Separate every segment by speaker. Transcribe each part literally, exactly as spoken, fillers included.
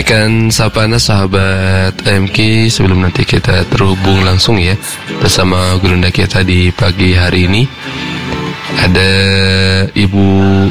Speaker 1: Sampaikan sapana sahabat M K sebelum nanti kita terhubung langsung ya bersama gurunda kita di pagi hari ini. Ada Ibu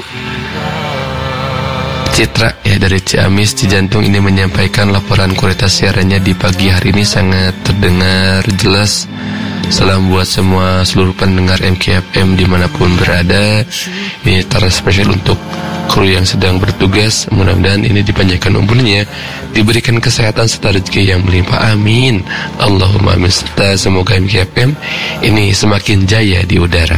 Speaker 1: Citra ya dari Ciamis Cijantung ini menyampaikan laporan kualitas siarannya di pagi hari ini sangat terdengar jelas. Salam buat semua seluruh pendengar M K F M dimanapun berada. Ini terspesial untuk kru yang sedang bertugas. Mudah-mudahan ini dipanjangkan umurnya, diberikan kesehatan serta rezeki yang melimpah. Amin. Allahumma amin. Serta semoga M K F M ini semakin jaya di udara.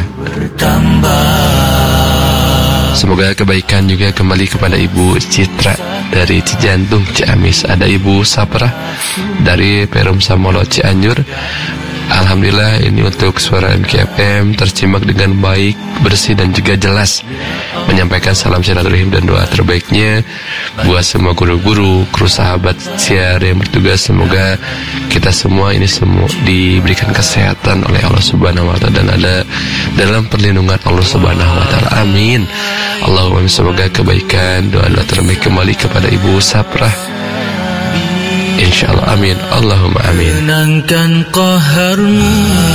Speaker 1: Semoga kebaikan juga kembali kepada Ibu Citra dari Cijantung Ciamis. Ada Ibu Saprah dari Perum Samolo Cianjur. Alhamdulillah ini untuk suara M K F M tersimak dengan baik, bersih dan juga jelas. Menyampaikan salam silaturahim dan doa terbaiknya buat semua guru-guru, kru sahabat siar yang bertugas. Semoga kita semua ini semua diberikan kesehatan oleh Allah Subhanahu wa taala dan ada dalam perlindungan Allah Subhanahu wa taala. Amin. Allahumma semoga kebaikan, doa-doa terbaik kembali kepada Ibu Saprah. InsyaAllah amin. Allahumma amin.
Speaker 2: Menangkan qaharmu,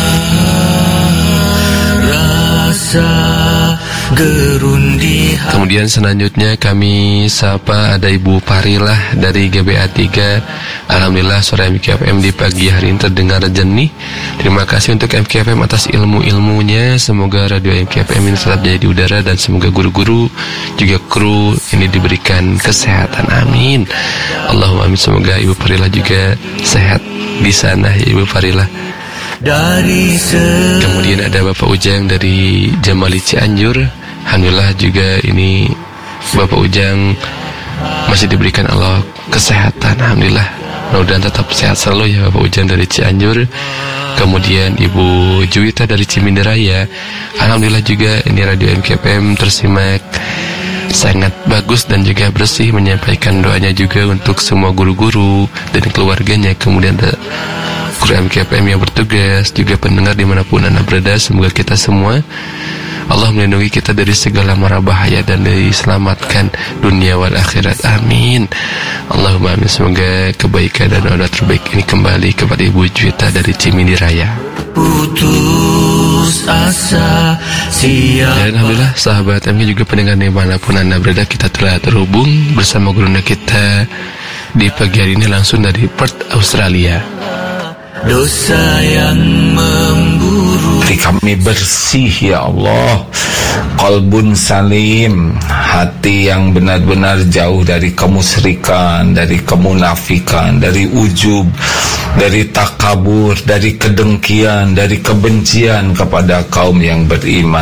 Speaker 2: rasa gerundi.
Speaker 1: Kemudian selanjutnya kami sapa ada Ibu Parilah dari G B A tiga. Alhamdulillah suara M K F M di pagi hari ini terdengar jernih. Terima kasih untuk M K F M atas ilmu-ilmunya. Semoga radio M K F M ini tetap jadi di udara dan semoga guru-guru juga kru ini diberikan kesehatan. Amin. Allahumma amin. Semoga Ibu Parilah juga sehat di sana ya Ibu Parilah. Dari kemudian ada Bapak Ujang dari Jamali Cianjur. Alhamdulillah juga ini Bapak Ujang masih diberikan Allah kesehatan. Alhamdulillah, mudah-mudahan tetap sehat selalu ya Bapak Ujang dari Cianjur. Kemudian Ibu Juwita dari Ciminderaya. Alhamdulillah juga ini radio M K F M tersimak sangat bagus dan juga bersih. Menyampaikan doanya juga untuk semua guru-guru dan keluarganya. Kemudian ada kru M K F M yang bertugas, juga pendengar dimanapun Anda berada. Semoga kita semua Allah melindungi kita dari segala mara bahaya dan diselamatkan dunia wal akhirat. Amin. Allahumma amin. Semoga kebaikan dan doa terbaik ini kembali kepada Ibu Juwita dari Cimindiraya. Putus asa siapa. Dan alhamdulillah sahabat M K juga pendengar dimanapun Anda berada, kita telah terhubung bersama gurunda kita di pagi hari ini langsung dari Perth, Australia. Dosa yang memburu
Speaker 3: hati kami bersih ya Allah, qalbun salim, hati yang benar-benar jauh dari kemusyrikan, dari kemunafikan, dari ujub, dari takabur, dari kedengkian, dari kebencian kepada kaum yang beriman.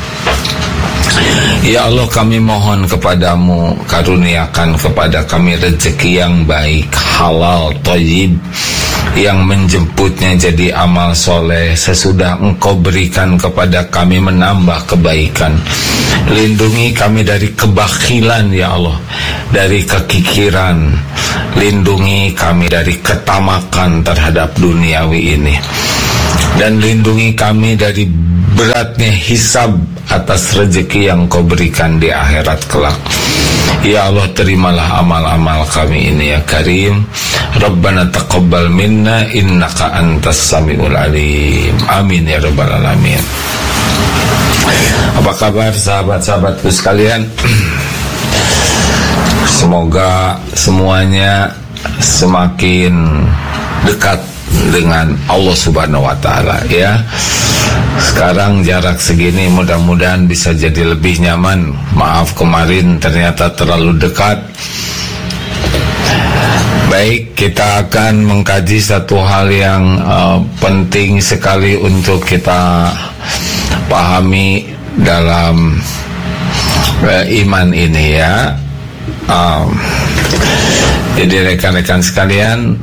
Speaker 3: Ya Allah, kami mohon kepadamu, karuniakan kepada kami rezeki yang baik, halal, thayyib, yang menjemputnya jadi amal soleh sesudah Engkau berikan kepada kami menambah kebaikan. Lindungi kami dari kebakhilan ya Allah, dari kekikiran. Lindungi kami dari ketamakan terhadap duniawi ini, dan lindungi kami dari beratnya hisab atas rezeki yang Kau berikan di akhirat kelak. Ya Allah, terimalah amal-amal kami ini ya Karim. Rabbana taqabbal minna innaka antas samiul alim. Amin ya rabbal alamin. Apa kabar sahabat-sahabatku sekalian? Semoga semuanya semakin dekat dengan Allah Subhanahu wa taala ya. Sekarang jarak segini mudah-mudahan bisa jadi lebih nyaman. Maaf kemarin ternyata terlalu dekat. Baik, kita akan mengkaji satu hal yang uh, penting sekali untuk kita pahami dalam uh, iman ini ya. Um, jadi rekan-rekan sekalian,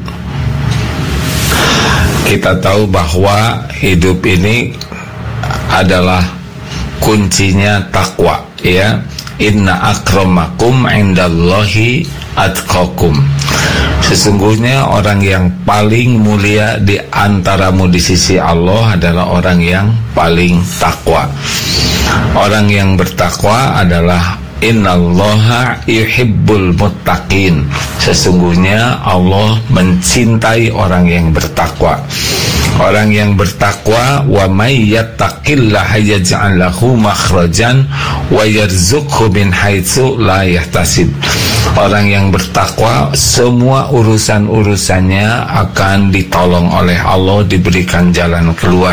Speaker 3: kita tahu bahwa hidup ini adalah kuncinya takwa ya. Inna akramakum indallahi atqakum. Sesungguhnya orang yang paling mulia di antaramu di sisi Allah adalah orang yang paling takwa. Orang yang bertakwa adalah innallaha yuhibbul muttaqin. Sesungguhnya Allah mencintai orang yang bertakwa. Orang yang bertakwa, wa may yattaqillaha yaj'al lahu makhrajan wa yarzuqhu min haitsu la yahtasib. Orang yang bertakwa, semua urusan-urusannya akan ditolong oleh Allah, diberikan jalan keluar.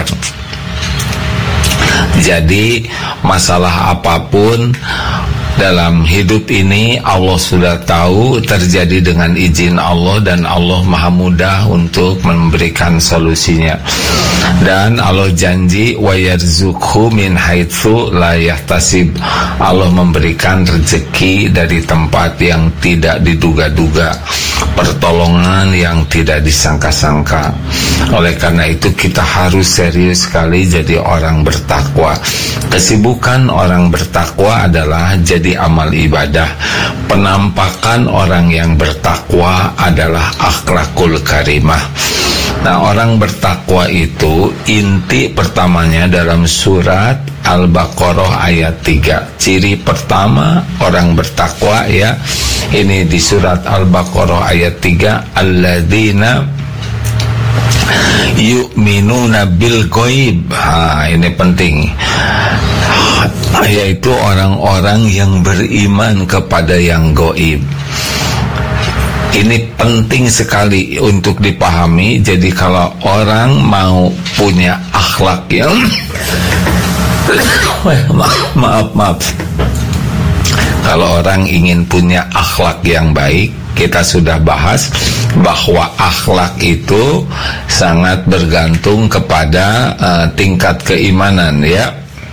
Speaker 3: Jadi masalah apapun dalam hidup ini Allah sudah tahu, terjadi dengan izin Allah, dan Allah maha mudah untuk memberikan solusinya. Dan Allah janji wa yarzuqhu min haitsu la yahtasib. Allah memberikan rezeki dari tempat yang tidak diduga-duga, pertolongan yang tidak disangka-sangka. Oleh karena itu kita harus serius sekali jadi orang bertakwa. Kesibukan orang bertakwa adalah jadi amal ibadah. Penampakan orang yang bertakwa adalah akhlakul karimah. Nah, orang bertakwa itu inti pertamanya dalam surat Al-Baqarah ayat tiga. Ciri pertama orang bertakwa, ya, ini di surat Al-Baqarah ayat tiga, alladzina yu'minuna bil ghaib. Ha, ini penting, yaitu orang-orang yang beriman kepada yang gaib. Ini penting sekali untuk dipahami. Jadi kalau orang mau punya akhlak yang maaf maaf kalau orang ingin punya akhlak yang baik, kita sudah bahas bahwa akhlak itu sangat bergantung kepada uh, tingkat keimanan, ya.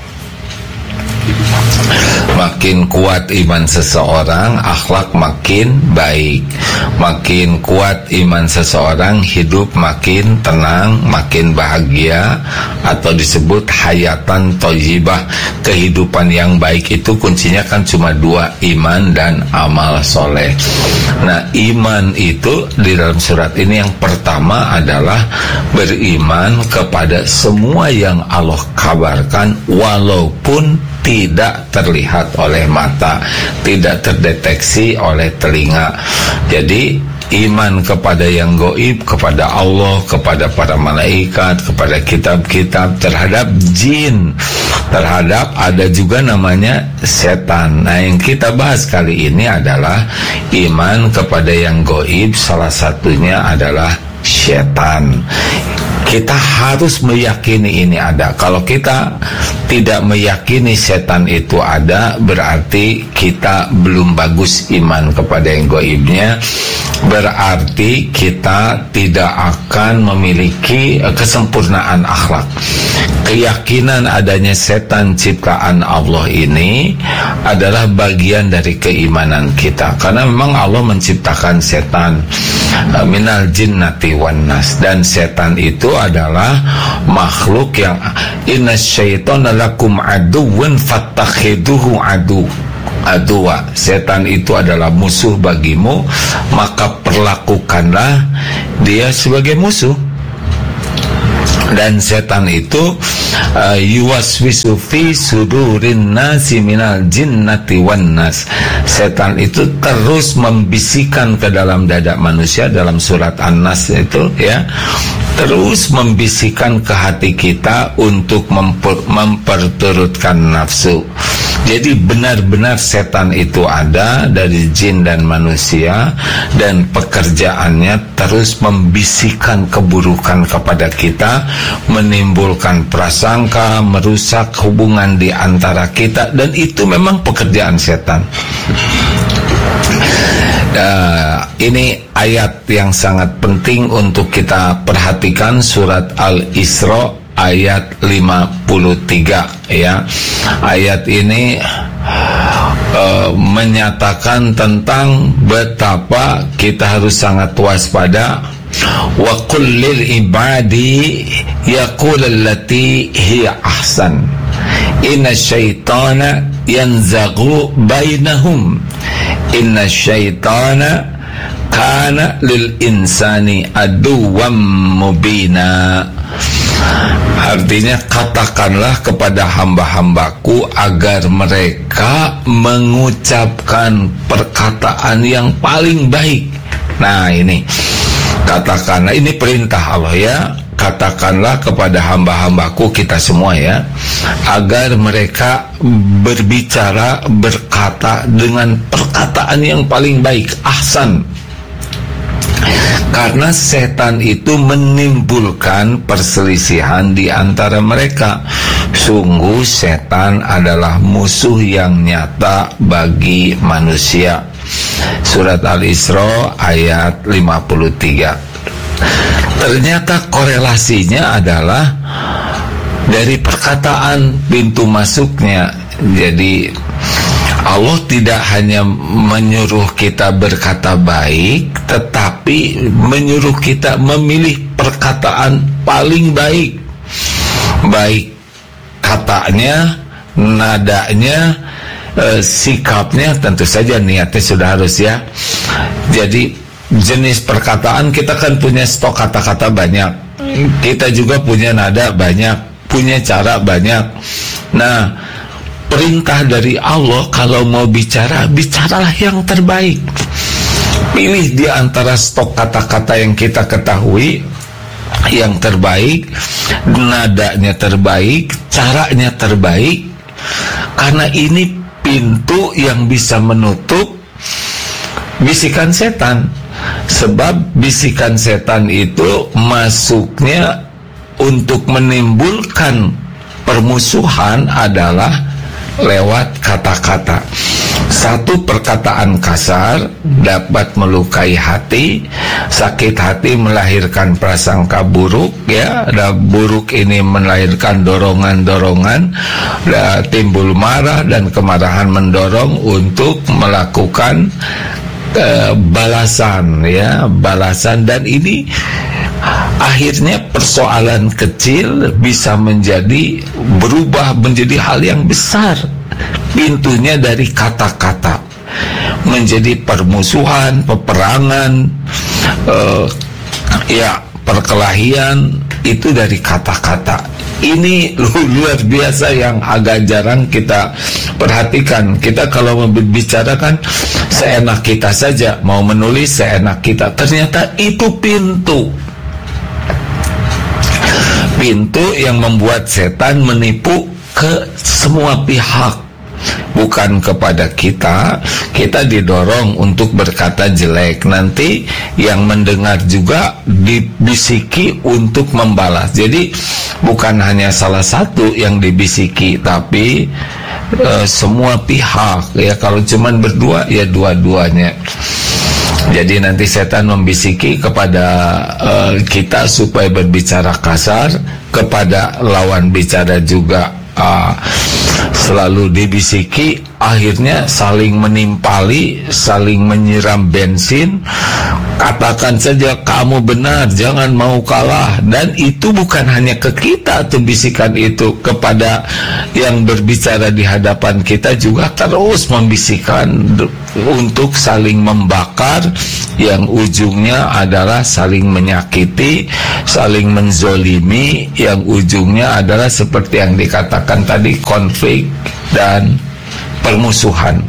Speaker 3: Makin kuat iman seseorang, akhlak makin baik. Makin kuat iman seseorang, hidup makin tenang, makin bahagia, atau disebut hayatan thayyibah. Kehidupan yang baik itu kuncinya kan cuma dua, iman dan amal soleh. Nah, iman itu di dalam surat ini yang pertama adalah beriman kepada semua yang Allah kabarkan, walaupun tidak terlihat oleh mata, tidak terdeteksi oleh telinga. Jadi iman kepada yang gaib, kepada Allah, kepada para malaikat, kepada kitab-kitab, terhadap jin, terhadap ada juga namanya setan. Nah, yang kita bahas kali ini adalah iman kepada yang gaib, salah satunya adalah setan. Kita harus meyakini ini ada. Kalau kita tidak meyakini setan itu ada, berarti kita belum bagus iman kepada yang gaibnya. Berarti kita tidak akan memiliki kesempurnaan akhlak. Keyakinan adanya setan ciptaan Allah ini adalah bagian dari keimanan kita. Karena memang Allah menciptakan setan, minal jinnati wan nas, dan setan itu adalah makhluk yang inasyaitona lakum aduwwan fattakhiduhu adu aduwa. Setan itu adalah musuh bagimu, maka perlakukanlah dia sebagai musuh. Dan setan itu uh, yuwaswisu fi sudurin nasi minal jinnati wan nas. Setan itu terus membisikkan ke dalam dada manusia, dalam surat An-Nas itu, ya, terus membisikkan ke hati kita untuk memper, memperturutkan nafsu. Jadi benar-benar setan itu ada dari jin dan manusia, dan pekerjaannya terus membisikkan keburukan kepada kita, menimbulkan prasangka, merusak hubungan di antara kita, dan itu memang pekerjaan setan. Uh, ini ayat yang sangat penting untuk kita perhatikan, surat Al-Isra ayat lima puluh tiga, ya. Ayat ini uh, menyatakan tentang betapa kita harus sangat waspada. Wa qul lil ibadi yaqul allati hiya ahsan inna syaitana yanzaghu bainahum inna syaitana kana lil insani aduwwam mubina. Artinya katakanlah kepada hamba-hambaku agar mereka mengucapkan perkataan yang paling baik. Nah ini, katakanlah, ini perintah Allah ya. Katakanlah kepada hamba-hambaku, kita semua ya, agar mereka berbicara, berkata dengan perkataan yang paling baik, ahsan. Karena setan itu menimbulkan perselisihan di antara mereka. Sungguh setan adalah musuh yang nyata bagi manusia. Surat Al-Isra ayat lima puluh tiga. Ternyata korelasinya adalah dari perkataan pintu masuknya. Jadi Allah tidak hanya menyuruh kita berkata baik, tetapi menyuruh kita memilih perkataan paling baik. Baik katanya, nadanya, e, sikapnya, tentu saja niatnya sudah harus ya. Jadi jenis perkataan, kita kan punya stok kata-kata banyak, kita juga punya nada banyak, punya cara banyak. Nah, perintah dari Allah kalau mau bicara, bicaralah yang terbaik. Pilih di antara stok kata-kata yang kita ketahui yang terbaik, nadanya terbaik, caranya terbaik. Karena ini pintu yang bisa menutup bisikan setan. Sebab bisikan setan itu masuknya untuk menimbulkan permusuhan adalah lewat kata-kata. Satu, perkataan kasar dapat melukai hati. Sakit hati melahirkan prasangka buruk ya. Dan buruk ini melahirkan dorongan-dorongan, timbul marah, dan kemarahan mendorong untuk melakukan uh, balasan ya, balasan. Dan ini akhirnya persoalan kecil bisa menjadi berubah menjadi hal yang besar. Pintunya dari kata-kata menjadi permusuhan, peperangan, uh, ya perkelahian, itu dari kata-kata. Ini luar biasa yang agak jarang kita perhatikan. Kita kalau berbicara kan seenak kita saja, mau menulis seenak kita. Ternyata itu pintu. Pintu yang membuat setan menipu ke semua pihak. Bukan kepada kita. Kita didorong untuk berkata jelek. Nanti yang mendengar juga dibisiki untuk membalas. Jadi bukan hanya salah satu yang dibisiki, tapi e, semua pihak ya. Kalau cuman berdua ya dua-duanya. Jadi nanti setan membisiki kepada uh, kita supaya berbicara kasar, kepada lawan bicara juga uh, selalu dibisiki. Akhirnya saling menimpali, saling menyiram bensin. Katakan saja kamu benar, jangan mau kalah. Dan itu bukan hanya ke kita tuh bisikan itu, kepada yang berbicara di hadapan kita juga terus membisikkan untuk saling membakar, yang ujungnya adalah saling menyakiti, saling menzolimi, yang ujungnya adalah seperti yang dikatakan tadi, konflik dan permusuhan.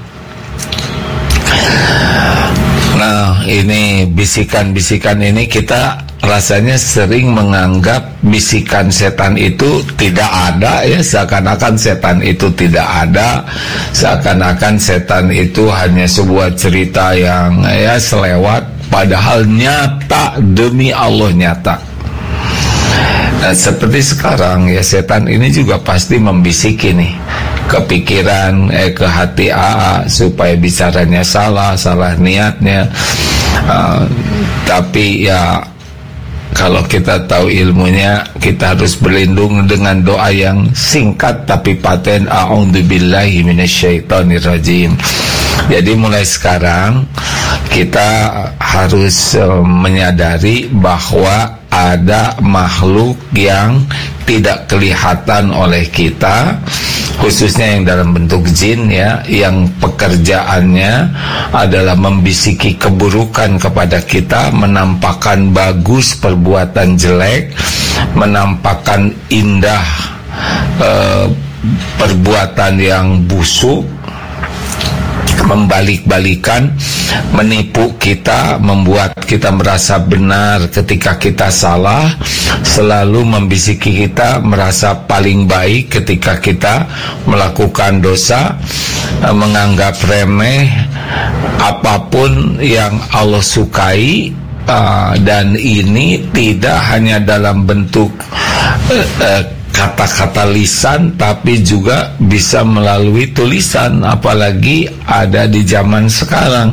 Speaker 3: Nah, ini bisikan-bisikan ini kita rasanya sering menganggap bisikan setan itu tidak ada ya, seakan-akan setan itu tidak ada, seakan-akan setan itu hanya sebuah cerita yang ya selewat, padahal nyata, demi Allah nyata. Nah, seperti sekarang ya, setan ini juga pasti membisiki nih ke pikiran, eh, ke hati A A supaya bicaranya salah, salah niatnya. Uh, tapi ya kalau kita tahu ilmunya, kita harus berlindung dengan doa yang singkat tapi paten. A'udzubillahi minasyaitonirrajim. Jadi mulai sekarang kita harus uh, menyadari bahwa ada makhluk yang tidak kelihatan oleh kita, khususnya yang dalam bentuk jin ya, yang pekerjaannya adalah membisiki keburukan kepada kita, menampakkan bagus perbuatan jelek, menampakkan indah eh, perbuatan yang busuk, membalik-balikan, menipu kita, membuat kita merasa benar ketika kita salah, selalu membisiki kita merasa paling baik ketika kita melakukan dosa, menganggap remeh apapun yang Allah sukai. Uh, dan ini tidak hanya dalam bentuk uh, uh, kata-kata lisan, tapi juga bisa melalui tulisan, apalagi ada di zaman sekarang.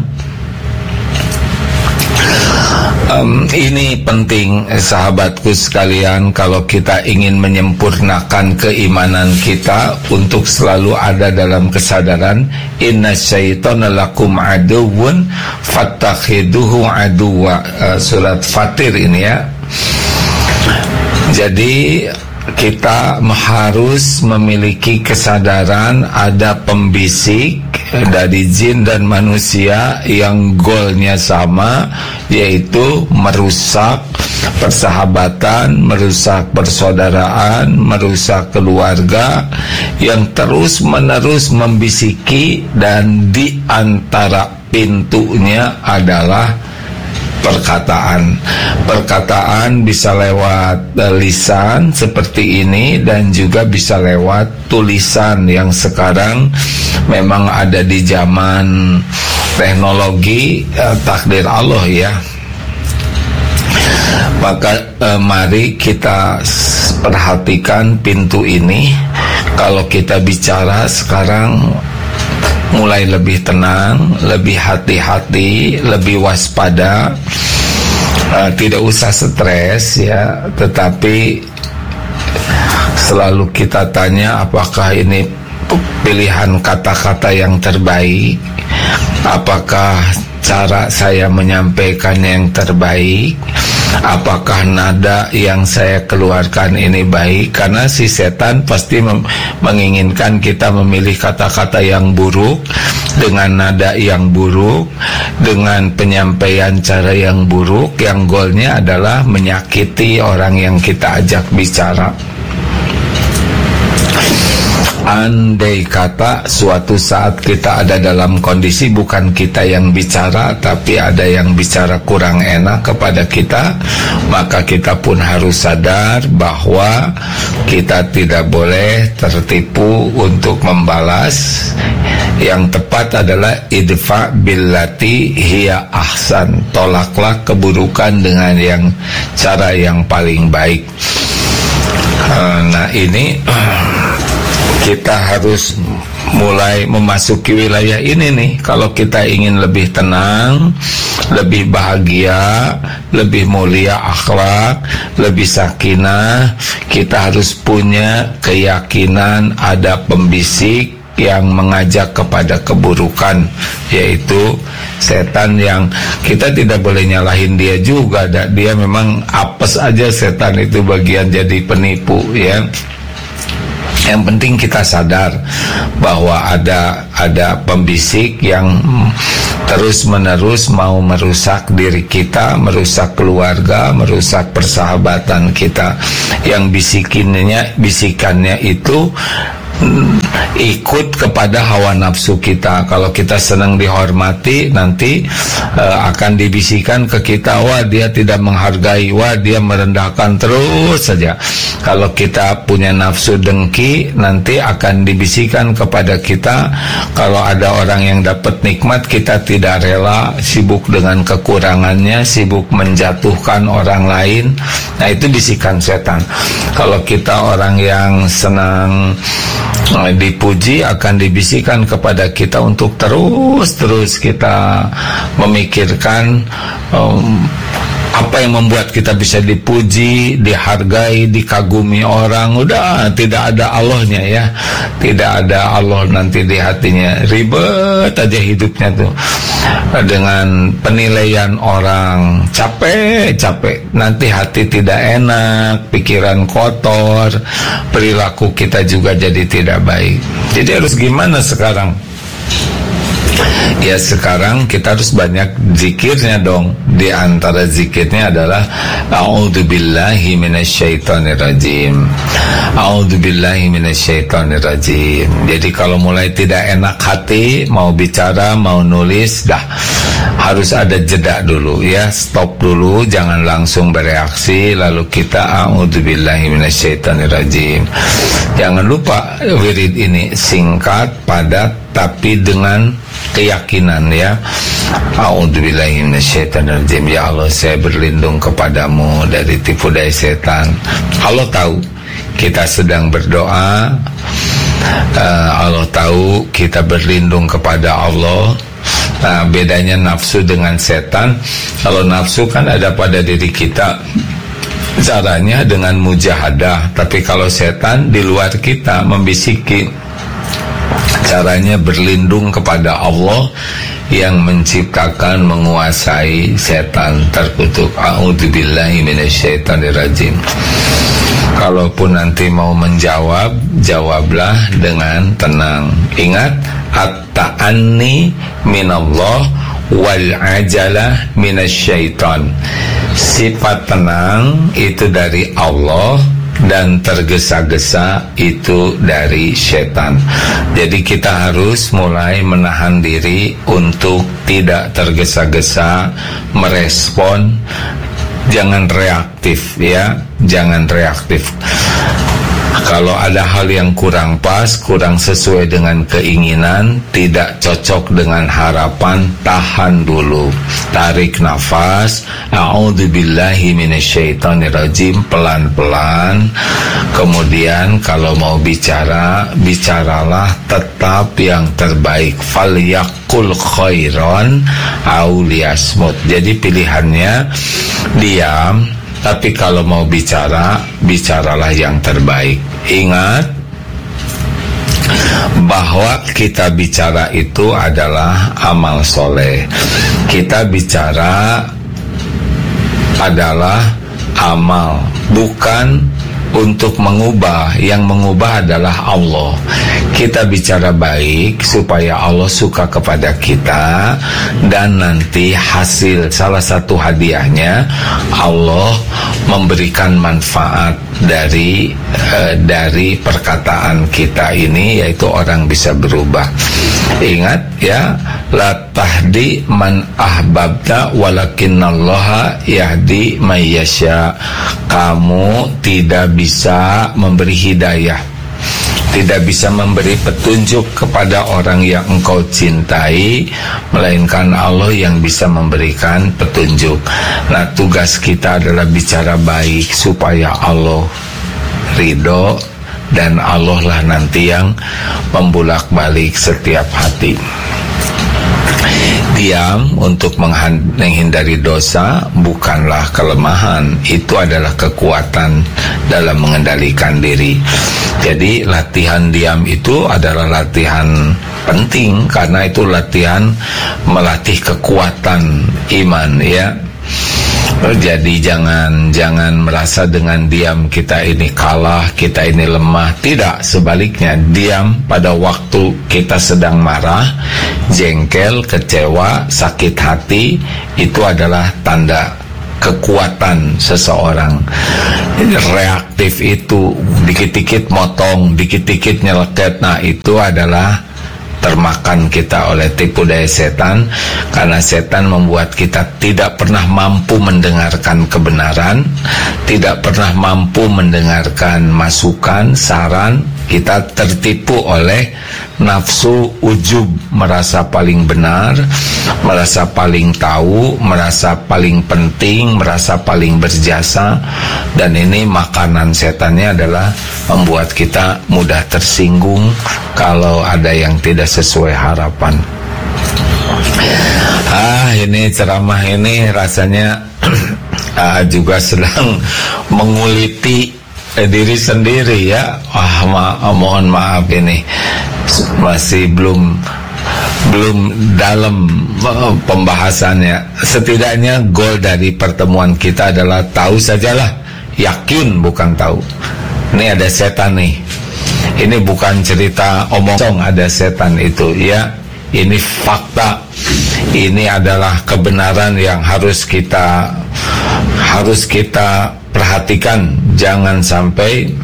Speaker 3: Um, ini penting, sahabatku sekalian, kalau kita ingin menyempurnakan keimanan kita untuk selalu ada dalam kesadaran inna syaitana lakum aduwwun fattakhiduhu aduwwa, uh, surat Fatir ini ya. Jadi kita harus memiliki kesadaran ada pembisik dari jin dan manusia yang goalnya sama, yaitu merusak persahabatan, merusak persaudaraan, merusak keluarga, yang terus-menerus membisiki, dan di antara pintunya adalah perkataan. Perkataan bisa lewat uh, lisan seperti ini, dan juga bisa lewat tulisan yang sekarang memang ada di zaman teknologi, uh, takdir Allah ya. Maka uh, mari kita perhatikan pintu ini. Kalau kita bicara sekarang mulai lebih tenang, lebih hati-hati, lebih waspada, uh, tidak usah stres ya, tetapi selalu kita tanya apakah ini pilihan kata-kata yang terbaik, apakah cara saya menyampaikan yang terbaik, apakah nada yang saya keluarkan ini baik. Karena si setan pasti menginginkan kita memilih kata-kata yang buruk, dengan nada yang buruk, dengan penyampaian cara yang buruk, yang goalnya adalah menyakiti orang yang kita ajak bicara. Andai kata suatu saat kita ada dalam kondisi bukan kita yang bicara, tapi ada yang bicara kurang enak kepada kita, maka kita pun harus sadar bahwa kita tidak boleh tertipu untuk membalas. Yang tepat adalah idfa billati hiya ahsan, tolaklah keburukan dengan yang cara yang paling baik. Nah ini kita harus mulai memasuki wilayah ini nih. Kalau kita ingin lebih tenang, lebih bahagia, lebih mulia akhlak, lebih sakinah, kita harus punya keyakinan ada pembisik yang mengajak kepada keburukan, yaitu setan, yang kita tidak boleh nyalahin dia juga. Dia memang apes aja, setan itu bagian jadi penipu ya. Yang penting kita sadar bahwa ada ada pembisik yang terus-menerus mau merusak diri kita, merusak keluarga, merusak persahabatan kita. Yang bisikannya bisikannya itu ikut kepada hawa nafsu kita. Kalau kita senang dihormati, nanti uh, akan dibisikkan ke kita, wah dia tidak menghargai, wah dia merendahkan, terus saja. Kalau kita punya nafsu dengki, nanti akan dibisikkan kepada kita. Kalau ada orang yang dapat nikmat, kita tidak rela, sibuk dengan kekurangannya, sibuk menjatuhkan orang lain. Nah itu bisikan setan. Kalau kita orang yang senang dipuji, akan dibisikkan kepada kita untuk terus-terus kita memikirkan um, Apa yang membuat kita bisa dipuji, dihargai, dikagumi orang? Udah, tidak ada Allahnya ya. Tidak ada Allah nanti di hatinya. Ribet aja hidupnya tuh. Dengan penilaian orang, capek, capek. Nanti hati tidak enak, pikiran kotor, perilaku kita juga jadi tidak baik. Jadi harus gimana sekarang? Ya sekarang kita harus banyak zikirnya dong. Di antara zikirnya adalah A'udzubillahi minasyaitonirrajim. A'udzubillahi minasyaitonirrajim. Jadi kalau mulai tidak enak hati, mau bicara, mau nulis, dah harus ada jeda dulu ya. Stop dulu, jangan langsung bereaksi. Lalu kita A'udzubillahi minasyaitonirrajim. Jangan lupa wirid ini singkat, padat, tapi dengan keyakinan ya. A'udzubillahi minasyaitonirrajim. Ya Allah, saya berlindung kepadamu dari tipu daya setan. Allah tahu kita sedang berdoa, uh, Allah tahu kita berlindung kepada Allah. Nah, bedanya nafsu dengan setan. Kalau nafsu kan ada pada diri kita, caranya dengan mujahadah. Tapi kalau setan di luar kita membisiki. Caranya berlindung kepada Allah yang menciptakan, menguasai setan. Terkutuk. A'udzubillahi minasyaitonirrajim. Kalaupun nanti mau menjawab, jawablah dengan tenang. Ingat, at-ta'anni minallah wal ajalah minasyaiton. Sifat tenang itu dari Allah dan tergesa-gesa itu dari setan. Jadi kita harus mulai menahan diri untuk tidak tergesa-gesa merespon. Jangan reaktif ya, jangan reaktif. Kalau ada hal yang kurang pas, kurang sesuai dengan keinginan, tidak cocok dengan harapan, tahan dulu. Tarik nafas. A'udzubillahi minasyaitonirrajim, pelan-pelan. Kemudian kalau mau bicara, bicaralah tetap yang terbaik. Falyaqul khairan au liyasmut. Jadi pilihannya diam. Tapi kalau mau bicara, bicaralah yang terbaik. Ingat bahwa kita bicara itu adalah amal soleh. Kita bicara adalah amal, bukan untuk mengubah. Yang mengubah adalah Allah. Kita bicara baik supaya Allah suka kepada kita, dan nanti hasil salah satu hadiahnya Allah memberikan manfaat dari uh, dari perkataan kita ini, yaitu orang bisa berubah. Ingat ya, la tahdi man ahbabta walakinnallaha yahdi may yasha. Kamu tidak bisa memberi hidayah, tidak bisa memberi petunjuk kepada orang yang engkau cintai, melainkan Allah yang bisa memberikan petunjuk. Nah, tugas kita adalah bicara baik supaya Allah ridho, dan Allah lah nanti yang membulak-balik setiap hati. Diam untuk menghindari dosa bukanlah kelemahan, itu adalah kekuatan dalam mengendalikan diri. Jadi latihan diam itu adalah latihan penting, karena itu latihan melatih kekuatan iman ya. Jadi jangan jangan merasa dengan diam kita ini kalah, kita ini lemah. Tidak, sebaliknya, diam pada waktu kita sedang marah, jengkel, kecewa, sakit hati, itu adalah tanda kekuatan seseorang. Reaktif itu dikit-dikit motong, dikit-dikit nyeleket, nah itu adalah termakan kita oleh tipu daya setan, karena setan membuat kita tidak pernah mampu mendengarkan kebenaran, tidak pernah mampu mendengarkan masukan, saran. Kita tertipu oleh nafsu ujub, merasa paling benar, merasa paling tahu, merasa paling penting, merasa paling berjasa. Dan ini makanan setannya adalah membuat kita mudah tersinggung kalau ada yang tidak sesuai harapan. Ah, ini ceramah ini rasanya uh, juga sedang menguliti eh, diri sendiri ya. Wah, ma- mohon maaf ini masih belum belum dalam uh, pembahasannya. Setidaknya goal dari pertemuan kita adalah tahu sajalah, yakin bukan tahu. Ini ada setan nih. Ini bukan cerita omong kosong, ada setan itu ya. Ini fakta. Ini adalah kebenaran yang harus kita harus kita perhatikan. Jangan sampai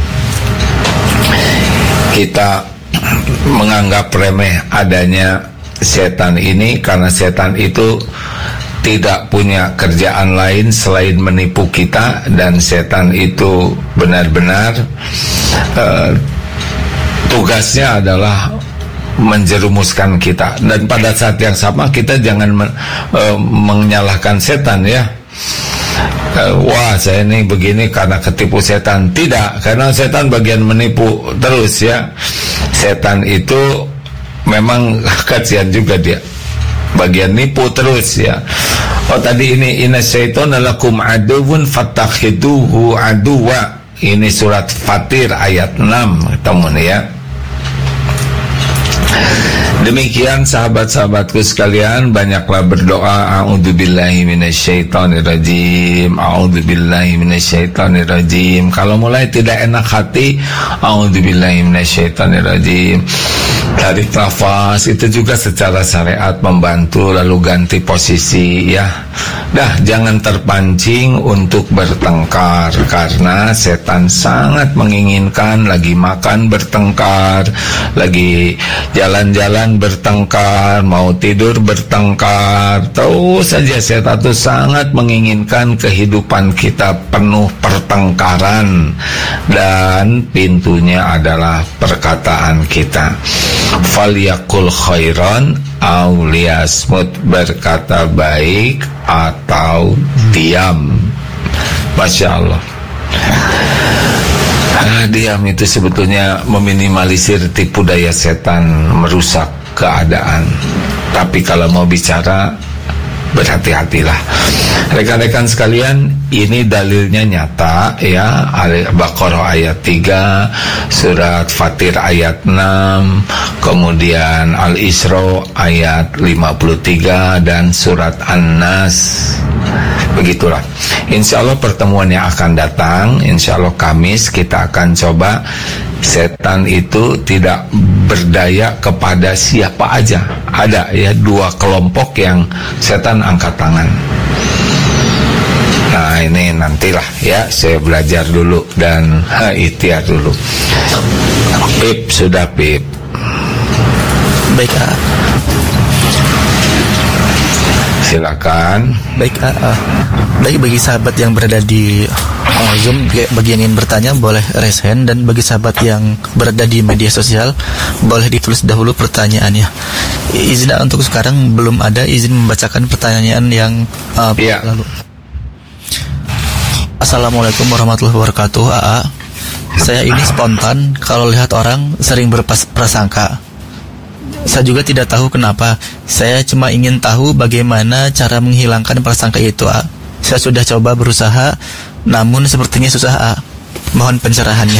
Speaker 3: kita menganggap remeh adanya setan ini, karena setan itu tidak punya kerjaan lain selain menipu kita, dan setan itu benar-benar uh, tugasnya adalah menjerumuskan kita. Dan pada saat yang sama kita jangan men, uh, menyalahkan setan ya. Uh, wah, saya ini begini karena ketipu setan. Tidak, karena setan bagian menipu terus ya. Setan itu memang kasihan juga dia, bagian nipu terus ya. Oh, tadi ini inna syaitana lakum aduwwun fattakhiduhu aduwa. Ini surat Fatir ayat enam, ketemu nih ya. Demikian sahabat-sahabatku sekalian, banyaklah berdoa. A'udzubillahi minasyaitonirrajim, a'udzubillahi minasyaitonirrajim. Kalau mulai tidak enak hati, a'udzubillahi minasyaitonirrajim. Tarik nafas, itu juga secara syariat membantu. Lalu ganti posisi ya. Dah, jangan terpancing untuk bertengkar, karena setan sangat menginginkan lagi makan bertengkar, lagi jalan-jalan bertengkar, mau tidur bertengkar. Tahu saja setan itu sangat menginginkan kehidupan kita penuh pertengkaran, dan pintunya adalah perkataan kita. Falyakul khairan aw liyasmut, berkata baik atau diam. Masya Allah. Ah, diam itu sebetulnya meminimalisir tipu daya setan merusak keadaan. Tapi kalau mau bicara, berhati-hatilah. Rekan-rekan sekalian, ini dalilnya nyata ya. Al-Baqarah ayat tiga, surat Fatir ayat enam, kemudian Al-Isra ayat lima puluh tiga, dan surat An-Nas. Begitulah. Insya Allah pertemuan yang akan datang, insya Allah Kamis, kita akan coba setan itu tidak berdaya kepada siapa aja. Ada ya dua kelompok yang setan angkat tangan. Nah, ini nantilah ya, saya belajar dulu dan ha, ikhtiar dulu. Pip, sudah Pip.
Speaker 4: Baik, A.
Speaker 3: Silakan.
Speaker 4: Baik, A. A. Baik, bagi sahabat yang berada di uh, Zoom, bagi yang ingin bertanya boleh raise hand, dan bagi sahabat yang berada di media sosial boleh ditulis dahulu pertanyaannya. Izin untuk sekarang belum ada, izin membacakan pertanyaan yang uh,
Speaker 3: ya.
Speaker 4: lalu. Assalamualaikum warahmatullahi wabarakatuh. A A, saya ini spontan kalau lihat orang sering berprasangka. Saya juga tidak tahu kenapa. Saya cuma ingin tahu bagaimana cara menghilangkan prasangka itu, A. Saya sudah coba berusaha, namun sepertinya susah, A. Mohon pencerahannya.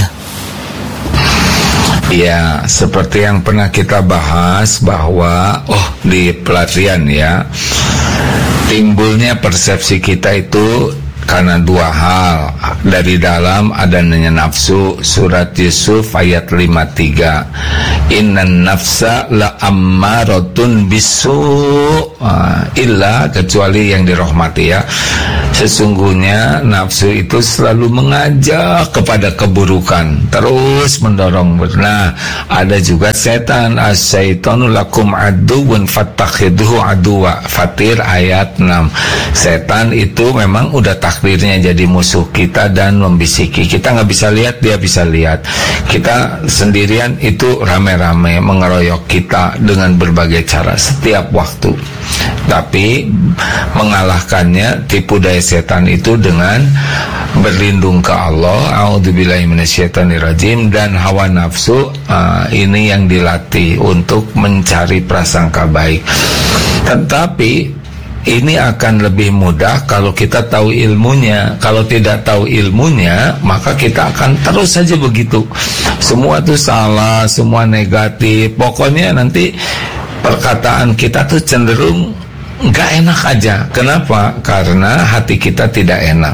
Speaker 3: Ya, seperti yang pernah kita bahas bahwa oh di pelatihan ya, timbulnya persepsi kita itu karena dua hal. Dari dalam adanya nafsu, surat Yusuf ayat lima puluh tiga, innan nafsa la ammaratun bisu, uh, illa, kecuali yang dirahmati ya, sesungguhnya nafsu itu selalu mengajak kepada keburukan, terus mendorong. Nah, ada juga setan, as-syaitanu lakum aduwwun fattakhiduhu aduwa, Fatir ayat enam. Setan itu memang udah takdirnya jadi musuh kita dan membisiki. Kita nggak bisa lihat, dia bisa lihat. Kita sendirian itu rame-rame mengeroyok kita dengan berbagai cara setiap waktu. Tapi mengalahkannya, tipu daya setan itu dengan berlindung ke Allah, a'udzubillahi minasyaitonirrajim, dan hawa nafsu. uh, ini yang dilatih untuk mencari prasangka baik. Tetapi ini akan lebih mudah kalau kita tahu ilmunya. Kalau tidak tahu ilmunya, maka kita akan terus saja begitu. Semua itu salah, semua negatif. Pokoknya nanti perkataan kita tuh cenderung nggak enak aja. Kenapa? Karena hati kita tidak enak.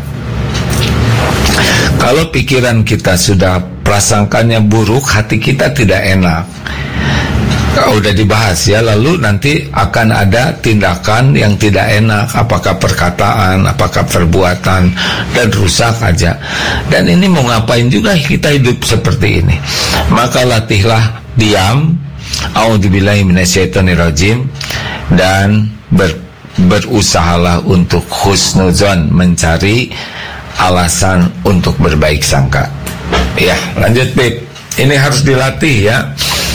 Speaker 3: Kalau pikiran kita sudah prasangkanya buruk, hati kita tidak enak. Udah dibahas ya, lalu nanti akan ada tindakan yang tidak enak, apakah perkataan, apakah perbuatan, dan rusak aja. Dan ini mau ngapain juga kita hidup seperti ini? Maka latihlah diam, a'udzubillahi minasyaitonirrajim, dan ber, berusahalah untuk husnuzon, mencari alasan untuk berbaik sangka. Ya, lanjut Bib. Ini harus dilatih ya.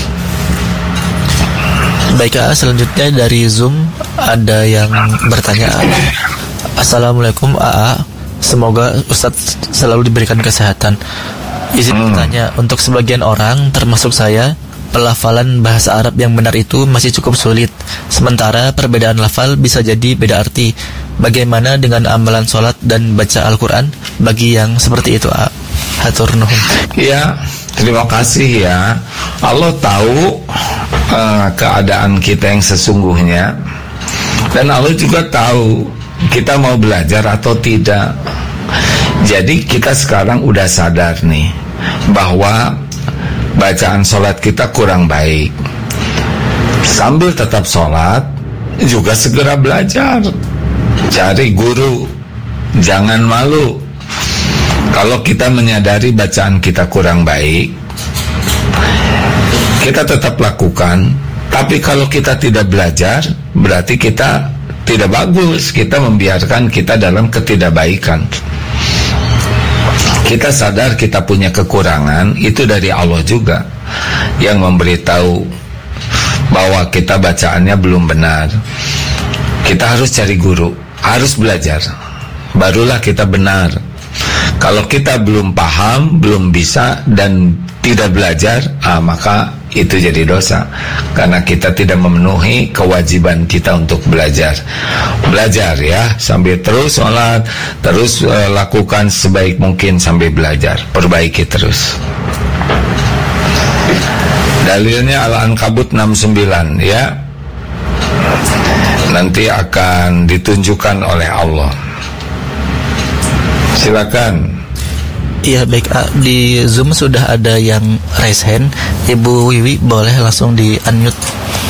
Speaker 4: Baik, A, selanjutnya dari Zoom ada yang bertanya. Assalamualaikum A A, semoga Ustadz selalu diberikan kesehatan. Izin hmm. bertanya, untuk sebagian orang termasuk saya, pelafalan bahasa Arab yang benar itu masih cukup sulit. Sementara perbedaan lafal bisa jadi beda arti. Bagaimana dengan amalan sholat dan baca Al-Quran bagi yang seperti itu A? Hatur nuhun.
Speaker 3: Ya, terima kasih ya. Allah tahu uh, keadaan kita yang sesungguhnya, dan Allah juga tahu kita mau belajar atau tidak. Jadi kita sekarang udah sadar nih bahwa bacaan sholat kita kurang baik. Sambil tetap sholat, juga segera belajar. Cari guru, jangan malu. Kalau kita menyadari bacaan kita kurang baik, kita tetap lakukan. Tapi kalau kita tidak belajar, berarti kita tidak bagus. Kita membiarkan kita dalam ketidakbaikan. Kita sadar kita punya kekurangan, itu dari Allah juga yang memberitahu bahwa kita bacaannya belum benar. Kita harus cari guru, harus belajar, barulah kita benar. Kalau kita belum paham, belum bisa, dan tidak belajar, ah, maka itu jadi dosa. Karena kita tidak memenuhi kewajiban kita untuk belajar. Belajar ya, sambil terus sholat, terus uh, lakukan sebaik mungkin sambil belajar. Perbaiki terus. Dalilnya Al-Ankabut enam puluh sembilan ya. Nanti akan ditunjukkan oleh Allah. Silakan.
Speaker 4: Iya baik, di Zoom sudah ada yang raise hand. Ibu Wiwi boleh langsung di unmute.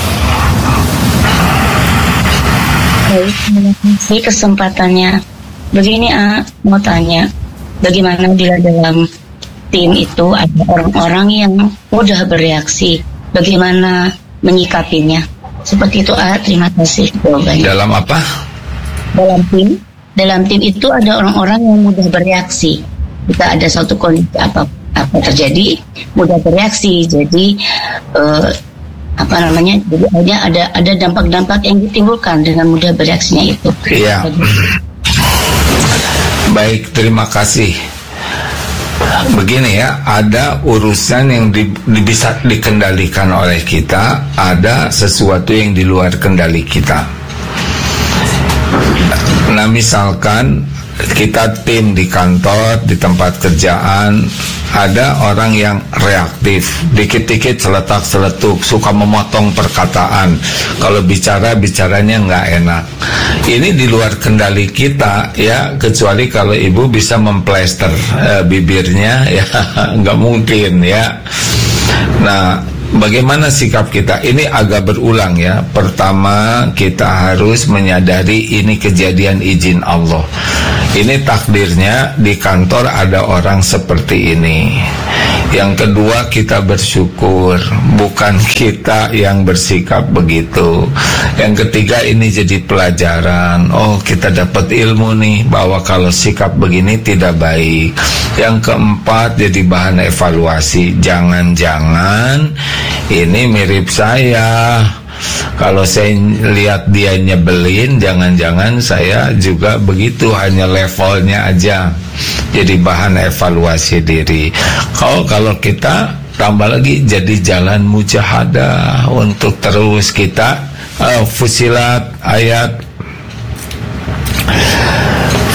Speaker 5: Baik, terima kasih kesempatannya. Begini A, mau tanya, bagaimana bila dalam tim itu ada orang-orang yang mudah bereaksi, bagaimana menyikapinya? Seperti itu A, terima kasih jawabannya.
Speaker 3: Dalam apa?
Speaker 5: Dalam tim, dalam tim itu ada orang-orang yang mudah bereaksi. Jika ada suatu kondisi apa apa terjadi, mudah bereaksi. Jadi eh, apa namanya? Jadi ada ada ada dampak-dampak yang ditimbulkan dengan mudah bereaksinya itu.
Speaker 3: Iya. Baik, terima kasih. Begini ya, ada urusan yang di, di, bisa dikendalikan oleh kita, ada sesuatu yang di luar kendali kita. Nah, misalkan kita tim di kantor, di tempat kerjaan, ada orang yang reaktif, dikit-dikit seletak-seletuk, suka memotong perkataan. Kalau bicara, bicaranya nggak enak. Ini di luar kendali kita ya, kecuali kalau ibu bisa memplester eh, bibirnya ya, nggak mungkin ya. Nah, bagaimana sikap kita? Ini agak berulang ya. Pertama, kita harus menyadari ini kejadian izin Allah. Ini takdirnya di kantor ada orang seperti ini. Yang kedua, kita bersyukur, bukan kita yang bersikap begitu. Yang ketiga, ini jadi pelajaran. Oh, kita dapat ilmu nih bahwa kalau sikap begini tidak baik. Yang keempat, jadi bahan evaluasi. Jangan-jangan ini mirip saya. Kalau saya lihat dia nyebelin, jangan-jangan saya juga begitu, hanya levelnya aja. Jadi bahan evaluasi diri. Kalau kalau kita tambah lagi jadi jalan mujahadah untuk terus kita uh, Fusilat ayat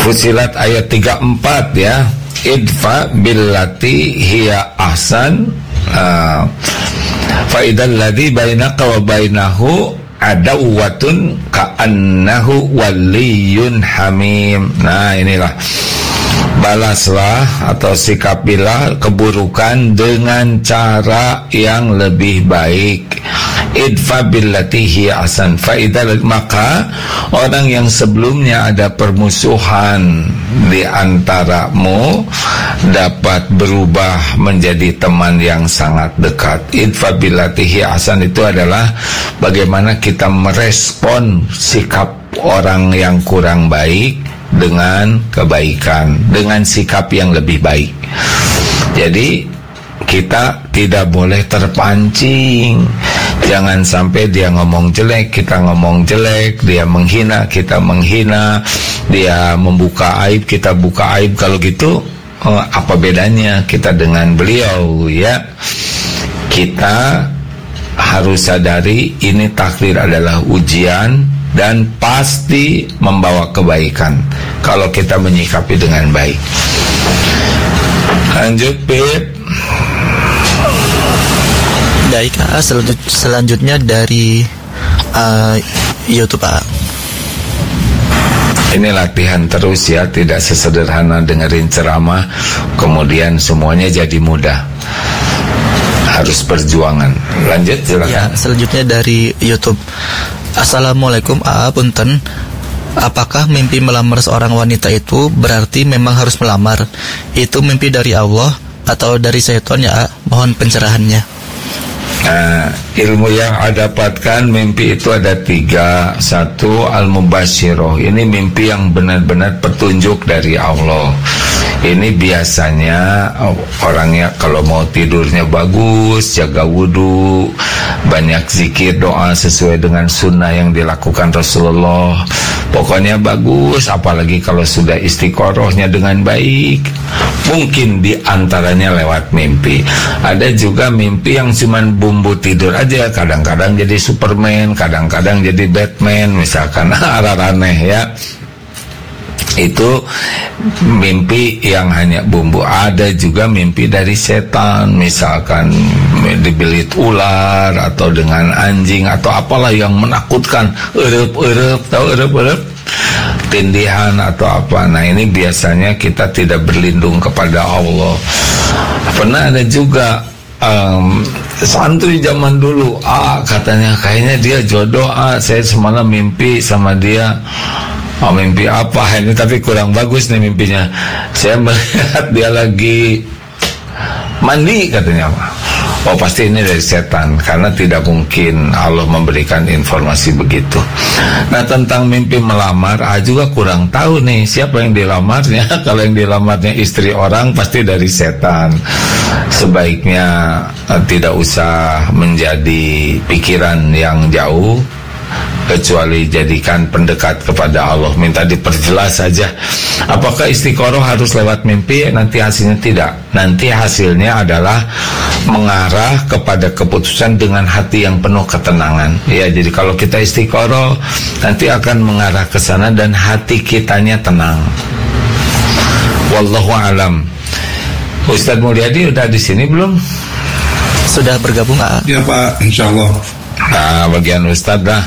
Speaker 3: Fusilat ayat tiga puluh empat ya. Idfa billati hiya ahsan uh, fa idzal ladzi bainaka wa bainahu adawatun ka'annahu waliyyun hamim. Nah, inilah, balaslah atau sikapilah keburukan dengan cara yang lebih baik. Idfa billati hiya ahsan fa idzal, maka orang yang sebelumnya ada permusuhan di antaramu dapat berubah menjadi teman yang sangat dekat. Idfa billati hiya ahsan itu adalah bagaimana kita merespon sikap orang yang kurang baik dengan kebaikan, dengan sikap yang lebih baik. Jadi kita tidak boleh terpancing. Jangan sampai dia ngomong jelek, kita ngomong jelek, dia menghina, kita menghina, dia membuka aib, kita buka aib. Kalau gitu, oh, apa bedanya kita dengan beliau, ya? Kita harus sadari ini takdir adalah ujian dan pasti membawa kebaikan kalau kita menyikapi dengan baik. Lanjut, Pip.
Speaker 4: Baik, A, selanjut, selanjutnya dari uh, YouTube, A.
Speaker 3: Ini latihan terus ya, tidak sesederhana dengerin ceramah kemudian semuanya jadi mudah. Harus perjuangan. Lanjut, silakan.
Speaker 4: Ya, selanjutnya dari YouTube. Assalamualaikum, A, punten. Apakah mimpi melamar seorang wanita itu berarti memang harus melamar? Itu mimpi dari Allah atau dari setan ya, A? Mohon pencerahannya.
Speaker 3: Nah, ilmu yang ada dapatkan mimpi itu ada tiga. Satu, al-mubasyiroh. Ini mimpi yang benar-benar petunjuk dari Allah. Ini biasanya orangnya kalau mau tidurnya bagus, jaga wudhu, banyak zikir doa sesuai dengan sunnah yang dilakukan Rasulullah. Pokoknya bagus, apalagi kalau sudah istiqorohnya dengan baik. Mungkin diantaranya lewat mimpi. Ada juga mimpi yang cuman bumbu tidur aja. Kadang-kadang jadi Superman, kadang-kadang jadi Batman, misalkan arah-aneh ya. Itu mimpi yang hanya bumbu. Ada juga mimpi dari setan, misalkan dibelit ular atau dengan anjing atau apalah yang menakutkan, erep-erep, tahu erep-erep, tindihan atau apa. Nah, ini biasanya kita tidak berlindung kepada Allah. Pernah ada juga um, santri zaman dulu, ah katanya kayaknya dia jodoh, ah saya semalam mimpi sama dia. Oh, mimpi apa ini, tapi kurang bagus nih mimpinya. Saya melihat dia lagi mandi katanya. Oh, pasti ini dari setan, karena tidak mungkin Allah memberikan informasi begitu. Nah, tentang mimpi melamar, ah juga kurang tahu nih siapa yang dilamarnya. Kalau yang dilamarnya istri orang, pasti dari setan. Sebaiknya uh, tidak usah menjadi pikiran yang jauh, kecuali jadikan pendekat kepada Allah. Minta diperjelas saja. Apakah istiqoroh harus lewat mimpi? Nanti hasilnya tidak. Nanti hasilnya adalah mengarah kepada keputusan dengan hati yang penuh ketenangan. Ya, jadi kalau kita istiqoroh, nanti akan mengarah ke sana dan hati kitanya tenang. Wallahu alam. Ustadz Mulyadi udah di sini belum?
Speaker 4: Sudah bergabung, A?
Speaker 6: Ya, Pak, insyaallah.
Speaker 3: Nah, bagian Ustadz dah.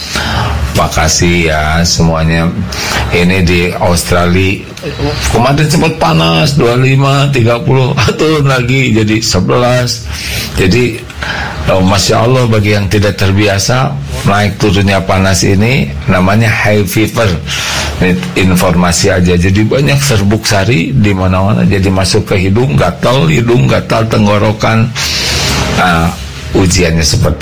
Speaker 3: Makasih ya semuanya. Ini di Australia kemarin sempat panas dua puluh lima, tiga puluh, turun lagi jadi sebelas. Jadi oh, Masya Allah, bagi yang tidak terbiasa naik turunnya panas ini namanya high fever. Ini informasi aja. Jadi banyak serbuk sari di mana-mana, jadi masuk ke hidung, gatal hidung, gatal tenggorokan. Nah, ujiannya seperti